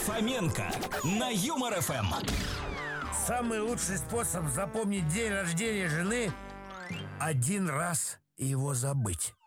Фоменко на Юмор ФМ. Самый лучший способ запомнить день рождения жены — один раз его забыть.